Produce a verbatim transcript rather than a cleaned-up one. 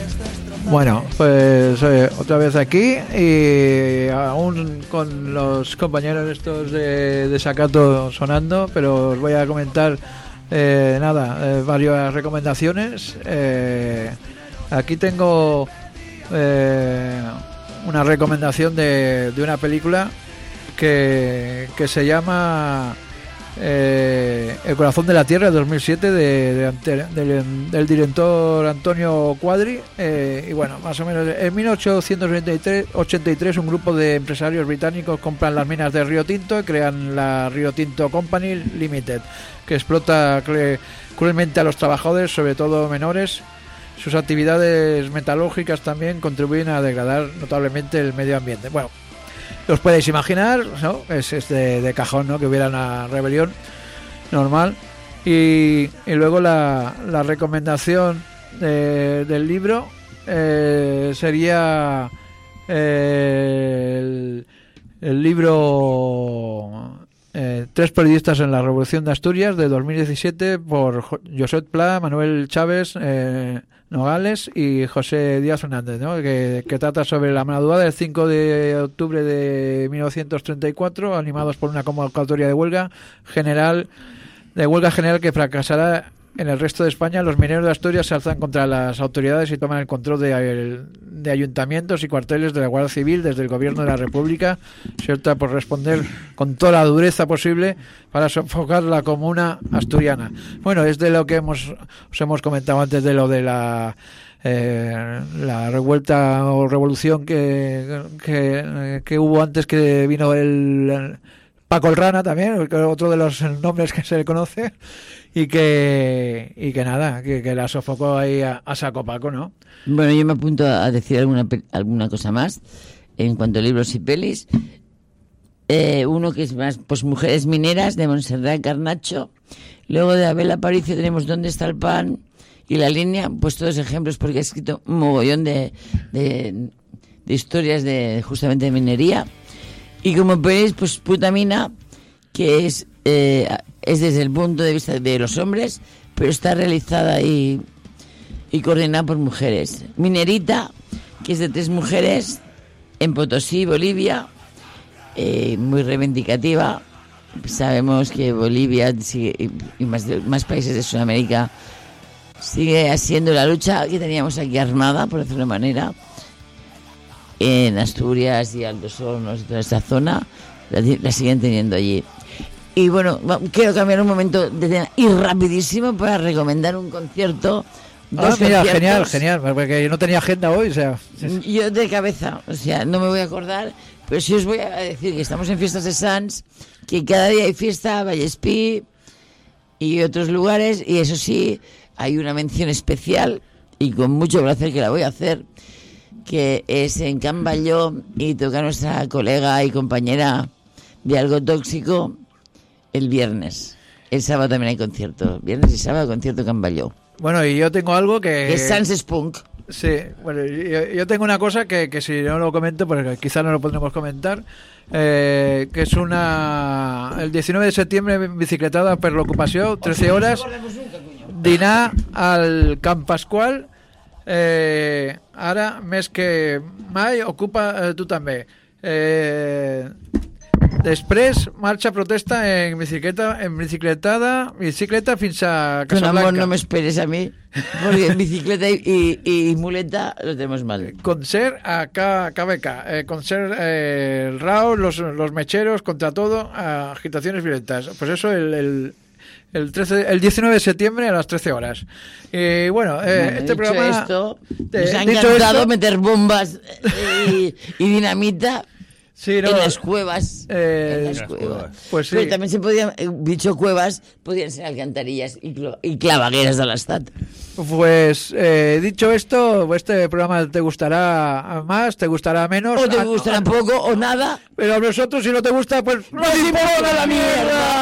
Bueno, pues eh, otra vez aquí y aún con los compañeros estos de, de Sacato sonando, pero os voy a comentar eh, nada, eh, varias recomendaciones. Eh, aquí tengo eh, una recomendación de, de una película que, que se llama Eh, El corazón de la tierra, de dos mil siete, de, de, de, de, del director Antonio Cuadri. Eh, y bueno, más o menos en mil ochocientos ochenta y tres un grupo de empresarios británicos compran las minas de Río Tinto y crean la Río Tinto Company Limited, que explota cre- cruelmente a los trabajadores, sobre todo menores. Sus actividades metalúrgicas también contribuyen a degradar notablemente el medio ambiente. Bueno, os podéis imaginar, ¿no? Es, es de, de cajón, ¿no? Que hubiera una rebelión normal. Y, y luego la, la recomendación de, del libro eh, sería eh, el, el libro eh, Tres periodistas en la Revolución de Asturias, de dos mil diecisiete, por Josep Pla, Manuel Chávez eh, Nogales y José Díaz Fernández, ¿no? que, que trata sobre la madrugada del cinco de octubre de mil novecientos treinta y cuatro, animados por una convocatoria de huelga general de huelga general que fracasará en el resto de España. Los mineros de Asturias se alzan contra las autoridades y toman el control de, de ayuntamientos y cuarteles de la Guardia Civil. Desde el Gobierno de la República se opta por responder con toda la dureza posible para sofocar la comuna asturiana. Bueno, es de lo que hemos os hemos comentado antes, de lo de la eh, la revuelta o revolución que, que, que hubo antes, que vino el, el Paco el Rana también, otro de los nombres que se le conoce. Y que y que nada, que, que la sofocó ahí a, a saco Paco, ¿no? Bueno, yo me apunto a decir alguna alguna cosa más en cuanto a libros y pelis. Eh, uno que es más, pues Mujeres Mineras, de Montserrat Carnacho. Luego de Abel Aparicio tenemos ¿Dónde está el pan? Y La Línea, pues todos ejemplos, porque ha escrito un mogollón de, de, de historias de justamente de minería. Y como veis, pues Putamina, que es eh, es desde el punto de vista de los hombres, pero está realizada y, y coordinada por mujeres. Minerita, que es de tres mujeres en Potosí, Bolivia, eh, muy reivindicativa. Sabemos que Bolivia sigue, y más, de, más países de Sudamérica sigue haciendo la lucha que teníamos aquí armada, por decirlo de una manera, en Asturias y Altos Hornos y toda esta zona, la, la siguen teniendo allí. Y bueno, quiero cambiar un momento de tema y rapidísimo para recomendar un concierto. Ah, mira, genial, genial, porque yo no tenía agenda hoy, o sea. Yo de cabeza, o sea, no me voy a acordar, pero sí os voy a decir que estamos en Fiestas de Sants, que cada día hay fiesta, Vallespí y otros lugares, y eso sí, hay una mención especial, y con mucho placer que la voy a hacer, que es en Can Balló, y toca nuestra colega y compañera de Algo Tóxico, el viernes. El sábado también hay concierto. Viernes y sábado concierto Can Balló. Bueno, y yo tengo algo que... que es Sans Spunk. Sí, bueno, yo, yo tengo una cosa que, que si no lo comento, porque quizás no lo podremos comentar, eh, que es una... El diecinueve de septiembre, bicicletada per l'ocupació, trece horas, dinar al Camp Pasqual, eh, ara, més que mai, ocupa eh, tu també. Eh... Després, marxa protesta en bicicleta, en bicicletada, bicicleta fins a Casablanca. Con amor, no me esperes a mí, porque en bicicleta y, y, y muleta lo tenemos mal. Concert a K B K, eh, concert eh, el Rao, los, los mecheros, contra todo, agitaciones violentas. Pues eso, el, el, el, trece, el diecinueve de septiembre a las trece horas. Y bueno, eh, bueno este dicho programa... Esto, eh, nos ha encantado esto, meter bombas y, y dinamita. Sí, no, en las cuevas, eh, en las cuevas. Pues sí. Pero también se podían, dicho cuevas, podían ser alcantarillas y, y clavagueras de l'estat. Pues eh, dicho esto, este programa te gustará más, te gustará menos. O te gustará a, poco o nada. Pero a nosotros, si no te gusta, pues ¡no importa la mierda!